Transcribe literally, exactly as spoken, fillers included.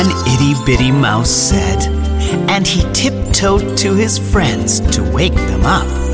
one itty-bitty mouse said, and he tiptoed to his friends to wake them up.